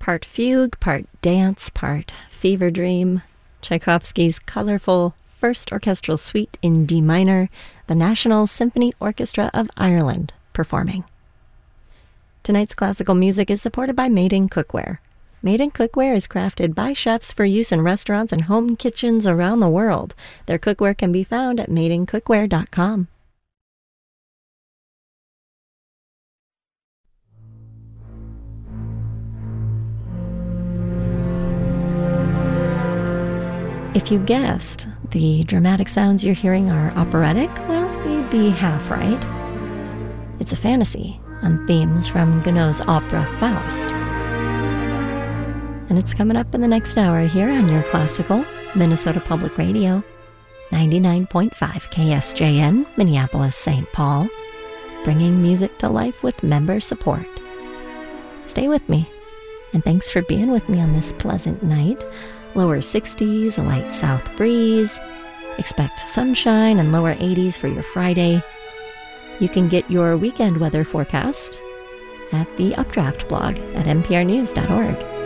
part fugue, part dance, part fever dream. Tchaikovsky's colorful First Orchestral Suite in D minor, the National Symphony Orchestra of Ireland performing. Tonight's classical music is supported by Made in Cookware. Made in Cookware is crafted by chefs for use in restaurants and home kitchens around the world. Their cookware can be found at madeincookware.com. If you guessed the dramatic sounds you're hearing are operatic, well, you'd be half right. It's a fantasy on themes from Gounod's opera Faust. And it's coming up in the next hour here on your classical Minnesota Public Radio, 99.5 KSJN, Minneapolis, St. Paul, bringing music to life with member support. Stay with me, and thanks for being with me on this pleasant night. Lower 60s, a light south breeze. Expect sunshine and lower 80s for your Friday. You can get your weekend weather forecast at the Updraft blog at nprnews.org.